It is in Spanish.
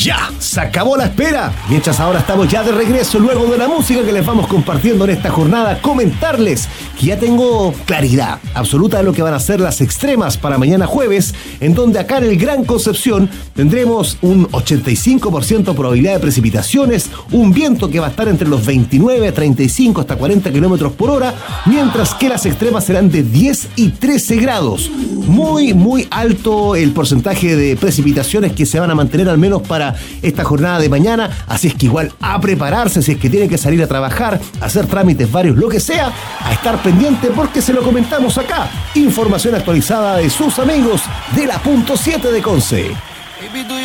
Ya, se acabó la espera. Mientras ahora estamos ya de regreso luego de la música que les vamos compartiendo en esta jornada, comentarles que ya tengo claridad absoluta de lo que van a ser las extremas para mañana jueves, en donde acá en el Gran Concepción tendremos un 85% probabilidad de precipitaciones, un viento que va a estar entre los 29, 35 hasta 40 kilómetros por hora, mientras que las extremas serán de 10 y 13 grados. Muy alto el porcentaje de precipitaciones que se van a mantener al menos para esta jornada de mañana, así es que igual a prepararse si es que tiene que salir a trabajar, hacer trámites varios, lo que sea, a estar pendiente porque se lo comentamos acá. Información actualizada de sus amigos de la .7 de Conce.